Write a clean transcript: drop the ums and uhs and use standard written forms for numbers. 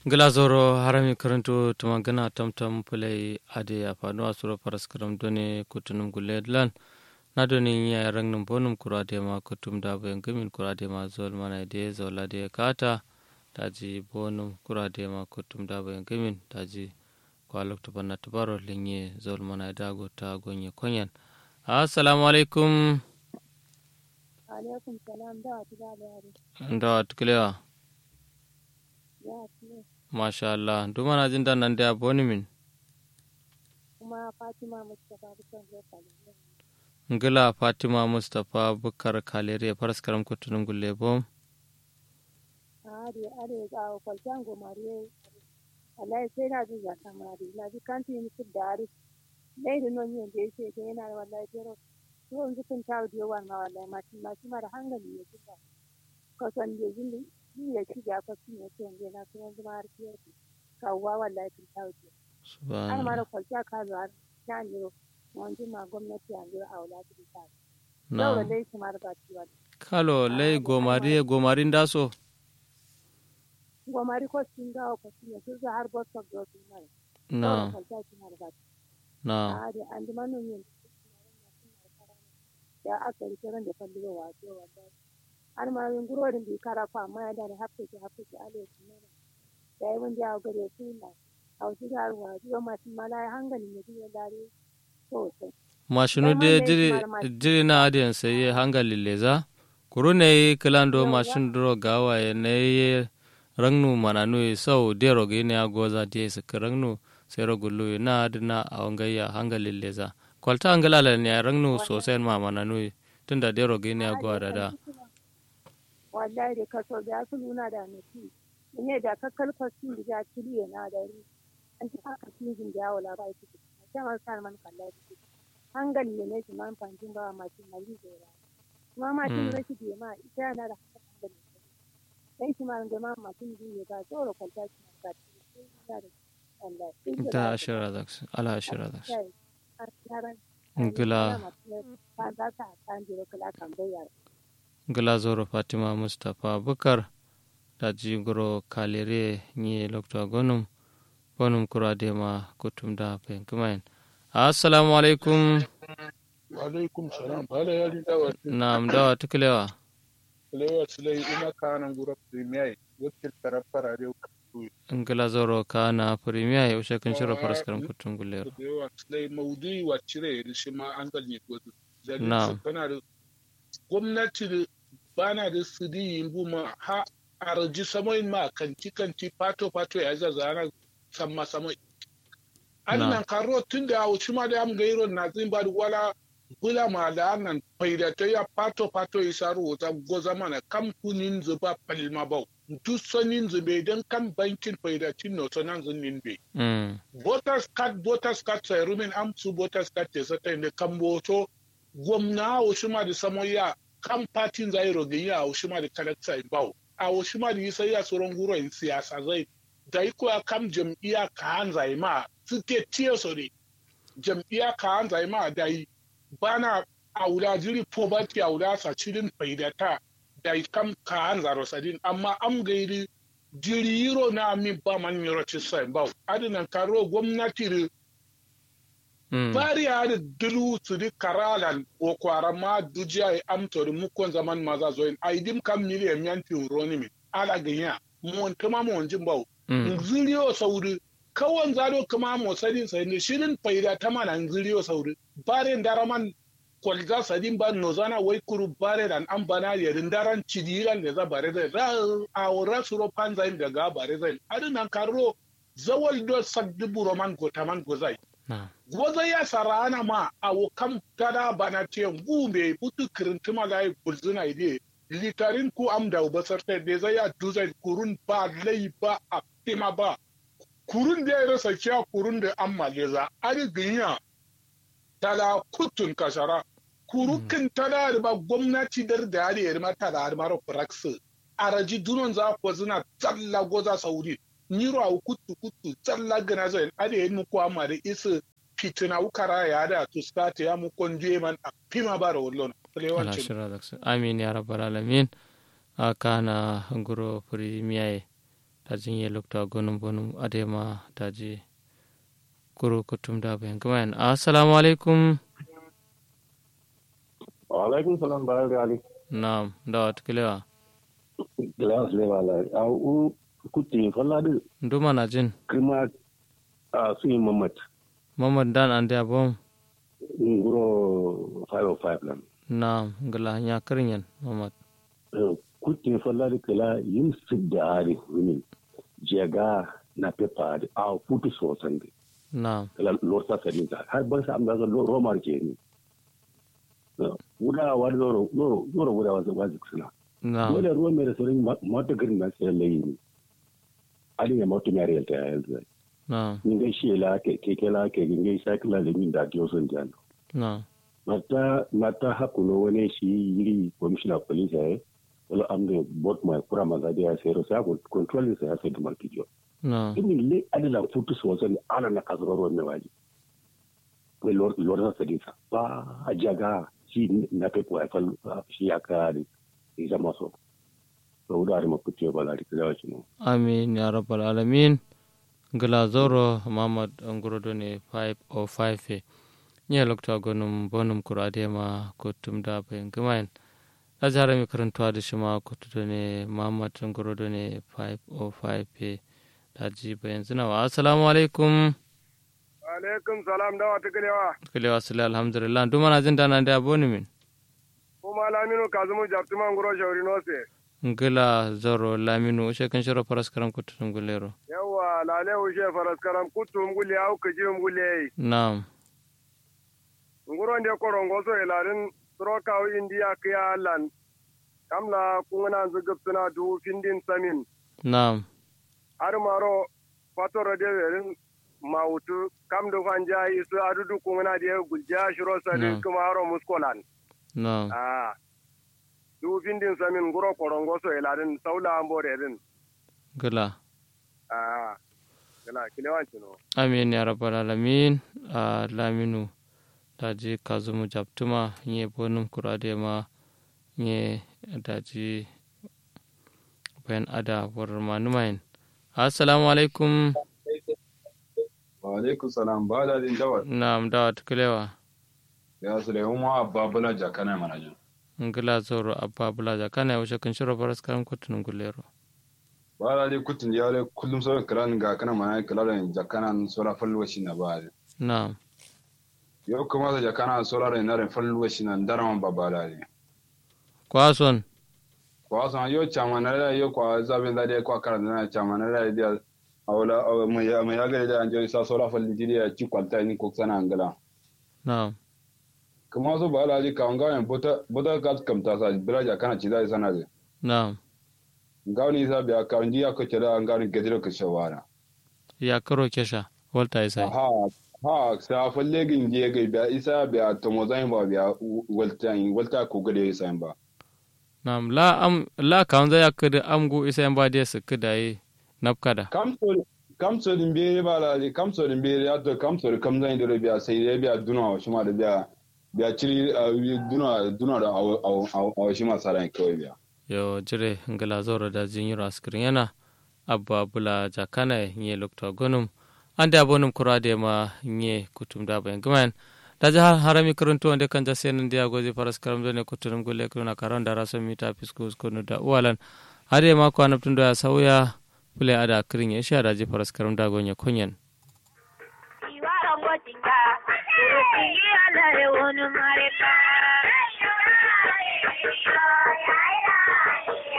Glazoro harami karanto tumangana tamtam pulai ade afano asuro paraskaram done kutunum guledlan na doni ya rangnum bonum kurade ma kutum da bayan gamin kurade ma zol mana de zola de kata daji bonum kurade ma kutum da bayan gamin daji kwalok to banna tabaro linye zol mana da gota gonye konyan assalamu alaikum alaikum salam da wata da yare ndo tuklewa ya ce masha Allah duma na jin dan nan da boni min kuma Fatima Mustapha Bukar Lokali ngila Fatima Mustapha Bukar Kalere paraskaram kutunum gulle bom are ga kwalcan gomare wallahi sai na ji zata mari na ji kanti ni su dari dai da non yin da yake da yana wallahi jero to yanzu kun tawo da yawan ma wallahi ma mara hankali ya kida ko san da jin ni ya ci ga fasu ne to yanzu na kuma zuma har fiye kawwa wallahi kun tawo har subhan mara kwalca ka zo har na ne wanda ma gwamnati yanzu a wulati ta na dai su mara ba ci kalo lay gomarin daso gomari ko singa ko singa su har bosso do singa na na da an manu yin ya aka yi kiran da fallo wa ce wallahi har ma yin gurodin bi kara fa amma da hafte ale ne da yi mun ja gare su na hausi da ruwa zuwa masu malai hangali ne da dare sosai mashinu de jiri na adiyan sai hangali leza kurune kilando mashin dro gawa ne rangnu mananu sau dero gine agoza de su rangnu sai rogullu na adina a wangayya hangali leza kwalta angalala ne rangnu sosai ma mananu tunda dero gine agwa da wallahi da kaso da su nuna da nufi ne da kakkal fasu da kiriye na da ri an ta haka cikin da wala ba ita ta man san man kallai hangali ne shi man fantin ba ma shi mali da ya kuma ma shi ne shi ma ita na da hangali sai shi ma ga ma shi ne ba tsoro kwalta shi ba ta ashira dax ala ashira dax ngila ngila zoro Fatima Mustapha Bukar da jigoro kalere ni lokto gonum bonum kurade ma kutum da pen kumain assalamu alaikum wa alaikum salam bala yali dawa nam dawa tuklewa lewa sulai ina kana gura premier wakil tarafara da ngila zoro kana premier ya ushe kun shiro paraskaram kutum gulero lewa sulai maudui wa cire da shi ma an galni godu na'am kana da gwamnati bana da sidi yimbu ma ha arji samoin ma kanti pato ya zazana samma samoi annan karo tun da wuce ma da am gairo na zin ba wala bula ma da nan faida ta ya pato isaru ta goza mana kam kunin zuba palma bau duk sonin zube dan kan bankin faida tin no sonan zunin be voters card sai rumin am su voters card te sa ta ne kan boto gwamna wuce ma da samoya kan patin zai rogiya wuce ma da kalaksa bau a wuce ma da yisa ya soron guro in siyasa zai da iko kam jam'iyya ka hanzai ma suke tiye sore jam'iyya ka hanzai ma da yi bana aula jiri poverty aula sa cirin faidata da yi kam ka hanzaro sadin amma am gairi jiri yiro na mi ba man yiro ci sai ba adinan karo gwamnati bari ya da dulu su di karalan o kwara ma dujiya amtori mukon zaman maza zoin aidim kam miliyan yanti uroni mi ala ganya mon kama mon jimbau zuriyo sauri kawan zaro kama mo sadin sai ne shirin faida ta mana zuriyo sauri bare daraman kwalza sadin ba no zana wai kuru bare dan an bana ya rindaran cidiran da za bare da awra suro panza inda ga bare zai adinan karo zawal do saddu roman gotaman gozai gozai ya sarana ma awo kam tada bana te gumbe putu kirintuma lai bulzuna ide litarin ku am da basarte da zai ya duzai kurun ba lai ba a tima ba kurun da ya rasa kiya kurun da an maleza ari ginya tala kutun kashara kurukin tala da gwamnati dar da ya da ma tala da mara praxis araji dunon za ko zina tsalla goza saudi niro a kutu tsalla gana zai ari yin muku amma da isa fitina ukara ya da tuskata ya mu konje man a pima bara wallon amin ya rabbal alamin akana nguro premier daji nye lokta gonum bonum adema daji kuru kutum da bayan gamayan. Assalamu alaikum. Wa alaikum salam baraka ali. Na'am, da wata kilewa. Glass le wala. Au kuti fallade. Nduma na jin. Kuma su yi Muhammad. Muhammad dan an da bom. Nguro 505 lan. Na'am, ngala nya kirinyan Muhammad. Kuti fallade kala yin sidda ari wini. Jega na pepa a futu sosan de. Na'am. Kala lorta sadinta. Har ban sa amma romar ke ni. Wuda wani zoro wuda wasu suna. Dole ruwan mai da sauran mata garin na sayar layi ne. Adin ya mata mai riyalta ya yanzu. Ningai shi la keke la ke ningai sakila da min da diyo sun jano. Mata hakuno wani shi yiri commissioner police ya yi. Wala amne bot mai kura mazadi ya sayar sa control sa ya sayar da markijo. Imin le adila futu sosan ala na kasuwar ruwan mai waje. Wai lorsa sadisa. Ba a jaga shi na pepo ya fal shi ya kare isa maso to udari makuti bala dikala chino. Amin ya rabbal alamin. Ngala zoro Muhammad Ngorodo ne 505 nye lokta gonum bonum kurade ma kutum da bayan gamayen ajara mi karantuwa da shi ma kutu ne Muhammad Ngorodo ne 505 daji bayan zinawa. Assalamu alaikum. Alaikum salam da wata kilewa sila alhamdulillah duma na jin dana da aboni min kuma laminu kazumu jabtuma ngoro shauri nose ngila zoro laminu ushe kan shiro paraskaram kutun gulero yawa lale ushe paraskaram kutun gule au kiji gule naam ngoro nde korongo so elarin troka india kiya lan kamla kungana zuguptuna du findin samin naam har maro fatoro de verin mautu kam do fanja isu adudu kungana de gulja shiro sadi kuma haro muskolan no du findin samin guro korongo so elarin saula ambore din gala gala kilewan chino amin ya rabbal alamin laminu daji kazumu japtuma nye bonum kurade ma nye daji bayan ada warma numain. Assalamu alaikum. Wa alaikum salam ba da din dawat. Na'am dawat kulewa. Ya sule umma abba bula jakana manajo. Ngila zoro abba bula jakana ushe kun shiro faras karam kutun gulero. Ba da din kutun yale kullum so kiran ga kana mana kilaran jakana sura falwashi na ba. Na'am. Yau kuma da jakana sura na ran falwashi na daraman babala ne. Kwason yo chamanara yo kwa zabela de kwa karana chamanara de awla mai yaga da anje sa sola falli ya ci kwalta ni ko sana angala na'am kuma so bala ji ka ngana bota ka kamta sa biraja kana ci da sana de na'am ngawni sa biya ka ndi ya ko tira ngani gediro ka shawara ya karo kesha walta isa sa falle gin je ga biya isa biya to mozai ba biya walta ko gade isa ba Nam la kaunza ya kada amgu isa yamba dia sakada yi napkada. Kamso din be bala li kamso din be ya to kamso din kamza indore biya sai biya duna shima da biya chiri duna da aw shima saran ko biya. Yo jire ngala zoro da jinyiro askrin yana abba bula jakana nye lokta gonum ande abonum kurade ma nye kutum da bayan gman da jihar harami karuntu wanda kan jase nan dia gozi faras karam done kutunum gulle kuna karon da raso mita fiskus kunu da uwalan hade ma ko anabtun da sauya pule ada kirin ya sha da ji faras karam da gonya kunyan iwara gotinga ruki ala e wonu mareka